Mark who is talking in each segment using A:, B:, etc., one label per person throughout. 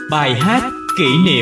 A: Bài hát kỷ niệm.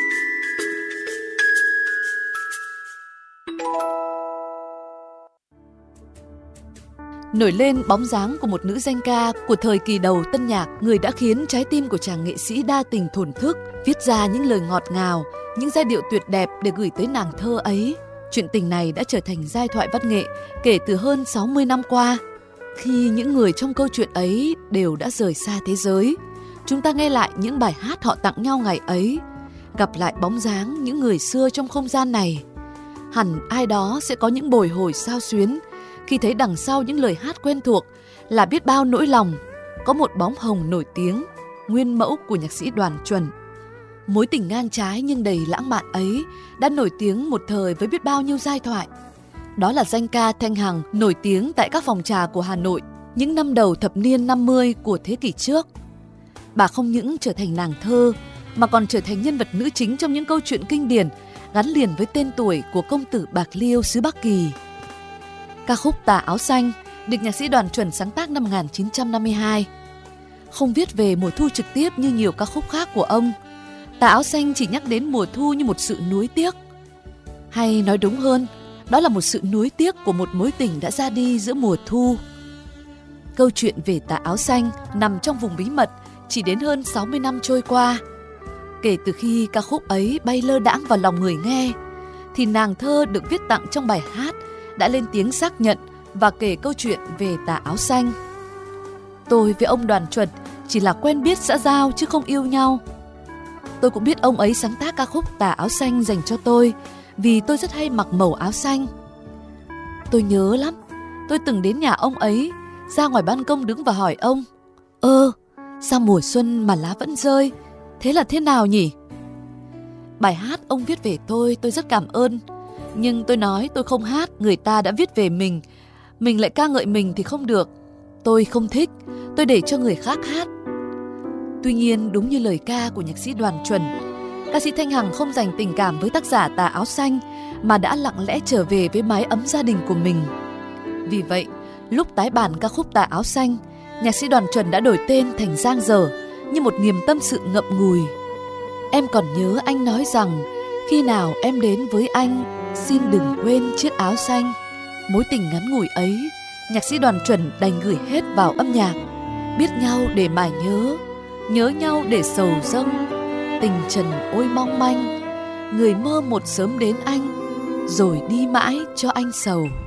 B: Nổi lên bóng dáng của một nữ danh ca của thời kỳ đầu tân nhạc, người đã khiến trái tim của chàng nghệ sĩ đa tình thổn thức, viết ra những lời ngọt ngào, những giai điệu tuyệt đẹp để gửi tới nàng thơ ấy. Chuyện tình này đã trở thành giai thoại văn nghệ kể từ hơn 60 năm qua. Khi những người trong câu chuyện ấy đều đã rời xa thế giới, chúng ta nghe lại những bài hát họ tặng nhau ngày ấy, gặp lại bóng dáng những người xưa trong không gian này. Hẳn ai đó sẽ có những bồi hồi xao xuyến khi thấy đằng sau những lời hát quen thuộc là biết bao nỗi lòng, có một bóng hồng nổi tiếng, nguyên mẫu của nhạc sĩ Đoàn Chuẩn. Mối tình ngang trái nhưng đầy lãng mạn ấy đã nổi tiếng một thời với biết bao nhiêu giai thoại. Đó là danh ca Thanh Hằng nổi tiếng tại các phòng trà của Hà Nội những năm đầu thập niên 50 của thế kỷ trước. Bà không những trở thành nàng thơ mà còn trở thành nhân vật nữ chính trong những câu chuyện kinh điển gắn liền với tên tuổi của công tử Bạc Liêu xứ Bắc Kỳ. Ca khúc Tà Áo Xanh được nhạc sĩ Đoàn Chuẩn sáng tác năm 1952. Không viết về mùa thu trực tiếp như nhiều ca khúc khác của ông, Tà Áo Xanh chỉ nhắc đến mùa thu như một sự nuối tiếc. Hay nói đúng hơn, đó là một sự nuối tiếc của một mối tình đã ra đi giữa mùa thu. Câu chuyện về Tà Áo Xanh nằm trong vùng bí mật chỉ đến hơn 60 năm trôi qua. Kể từ khi ca khúc ấy bay lơ đãng vào lòng người nghe, thì nàng thơ được viết tặng trong bài hát đã lên tiếng xác nhận và kể câu chuyện về Tà Áo Xanh. Tôi với ông Đoàn Chuẩn chỉ là quen biết xã giao chứ không yêu nhau. Tôi cũng biết ông ấy sáng tác ca khúc Tà Áo Xanh dành cho tôi vì tôi rất hay mặc màu áo xanh. Tôi nhớ lắm, tôi từng đến nhà ông ấy, ra ngoài ban công đứng và hỏi ông: sao mùa xuân mà lá vẫn rơi, thế là thế nào nhỉ? Bài hát ông viết về tôi rất cảm ơn. Nhưng tôi nói tôi không hát, người ta đã viết về mình lại ca ngợi mình thì không được. Tôi không thích, tôi để cho người khác hát. Tuy nhiên đúng như lời ca của nhạc sĩ Đoàn Chuẩn, ca sĩ Thanh Hằng không dành tình cảm với tác giả Tà Áo Xanh mà đã lặng lẽ trở về với mái ấm gia đình của mình. Vì vậy, lúc tái bản ca khúc Tà Áo Xanh, nhạc sĩ Đoàn Chuẩn đã đổi tên thành Giang Dở như một niềm tâm sự ngậm ngùi. Em còn nhớ anh nói rằng khi nào em đến với anh, xin đừng quên chiếc áo xanh. Mối tình ngắn ngủi ấy, nhạc sĩ Đoàn Chuẩn đành gửi hết vào âm nhạc. Biết nhau để mà nhớ nhau để sầu dâng. Tình trần ôi mong manh, người mơ một sớm đến anh, rồi đi mãi cho anh sầu.